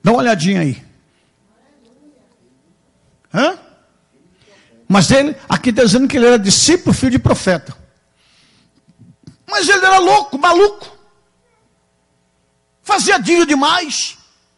Dá uma olhadinha aí. Hã? Mas ele, aqui está dizendo que ele era discípulo, filho de profeta. Mas ele era louco, maluco. Fazia dívida demais.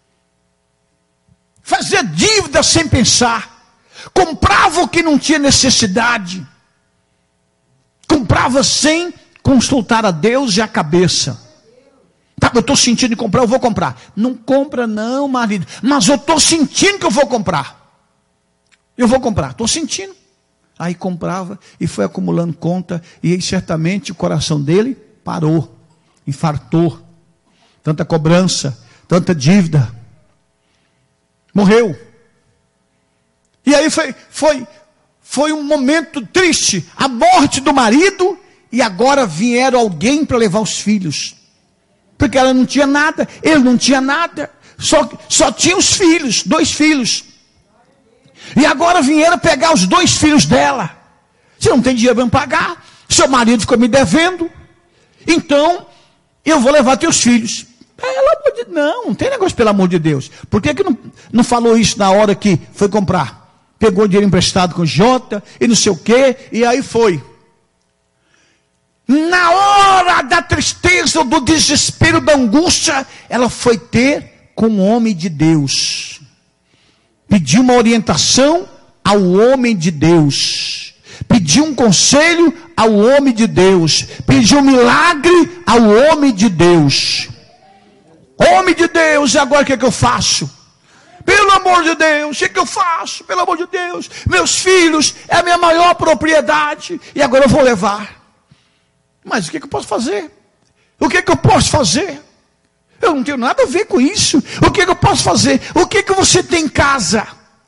Fazia dívida sem pensar. Comprava o que não tinha necessidade. Comprava sem consultar a Deus e a cabeça. Tá, eu estou sentindo de comprar, eu vou comprar. Não compra não, marido. Mas eu estou sentindo que eu vou comprar. Eu vou comprar, estou sentindo. Aí comprava e foi acumulando conta. E aí certamente o coração dele parou. Infartou. Tanta cobrança, tanta dívida. Morreu. E aí foi um momento triste. A morte do marido. E agora vieram alguém para levar os filhos. Porque ela não tinha nada. Ele não tinha nada. Só tinha os filhos. 2 filhos. E agora vieram pegar os 2 filhos dela. Você não tem dinheiro para me pagar. Seu marido ficou me devendo. Então, eu vou levar teus filhos. Não tem negócio pelo amor de Deus. Por que não falou isso na hora que foi comprar? Pegou dinheiro emprestado com Jota e não sei o quê. E aí foi. Na hora da tristeza, do desespero, da angústia, ela foi ter com o homem de Deus. Pediu uma orientação ao homem de Deus. Pediu um conselho ao homem de Deus. Pediu um milagre ao homem de Deus. Homem de Deus, e agora o que eu faço? Pelo amor de Deus, o que eu faço? Pelo amor de Deus, meus filhos é a minha maior propriedade. E agora eu vou levar. Mas o que eu posso fazer? O que eu posso fazer? Eu não tenho nada a ver com isso. O que eu posso fazer? O que você tem em casa?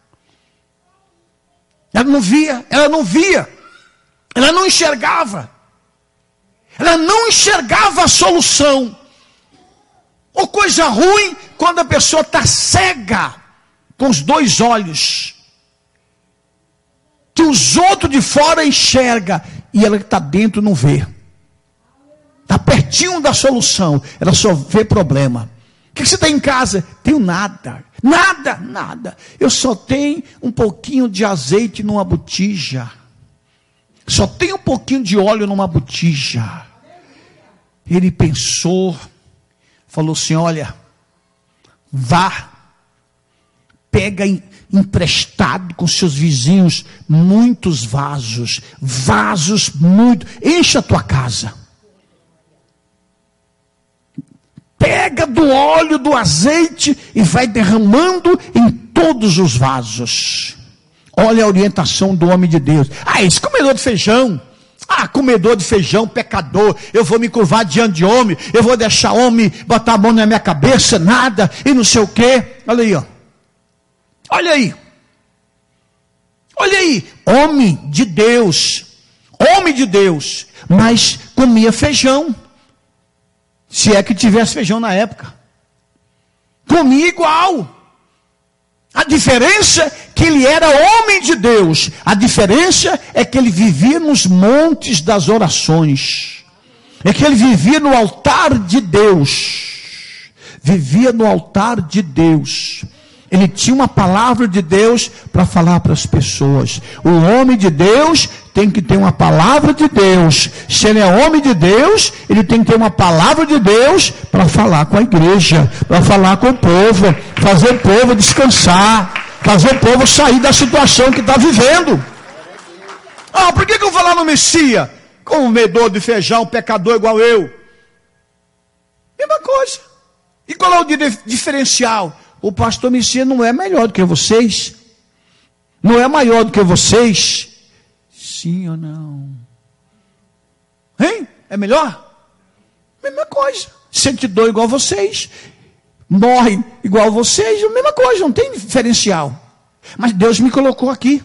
Ela não via, ela não enxergava. Ela não enxergava a solução. Ou coisa ruim, quando a pessoa está cega, com os 2 olhos. Que os outros de fora enxerga, e ela que está dentro não vê. Está pertinho da solução, ela só vê problema. O que você tem em casa? Tenho nada. Nada. Eu só tenho um pouquinho de azeite numa botija. Só tenho um pouquinho de óleo numa botija. Ele pensou, falou assim, olha, vá, pega emprestado com seus vizinhos muitos vasos, encha a tua casa. Pega do óleo, do azeite e vai derramando em todos os vasos. Olha a orientação do homem de Deus. Esse comedor de feijão. Comedor de feijão, pecador. Eu vou me curvar diante de homem. Eu vou deixar homem botar a mão na minha cabeça, nada. E não sei o quê. Olha aí, ó. Olha aí. Homem de Deus. Mas comia feijão. Se é que tivesse feijão na época. Comia igual. A diferença é que ele era homem de Deus. A diferença é que ele vivia nos montes das orações. É que ele vivia no altar de Deus. Ele tinha uma palavra de Deus para falar para as pessoas. O homem de Deus tem que ter uma palavra de Deus. Se ele é homem de Deus, ele tem que ter uma palavra de Deus para falar com a igreja, para falar com o povo, fazer o povo descansar, fazer o povo sair da situação que está vivendo. Por que eu vou falar no Messias? Comedor de feijão, pecador igual eu. Mesma coisa. E qual é o diferencial? O pastor Messias não é melhor do que vocês? Não é maior do que vocês? Sim ou não? Hein? É melhor? Mesma coisa. Sente dor igual vocês. Morre igual vocês. Mesma coisa, não tem diferencial. Mas Deus me colocou aqui.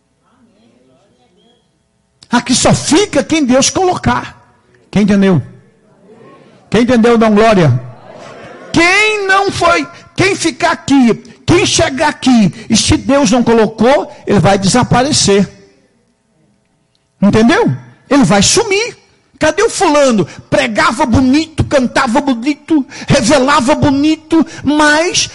Aqui só fica quem Deus colocar. Quem entendeu? Quem entendeu, dá glória. Quem não foi... Quem ficar aqui, quem chegar aqui, e se Deus não colocou, ele vai desaparecer. Entendeu? Ele vai sumir. Cadê o fulano? Pregava bonito, cantava bonito, revelava bonito, mas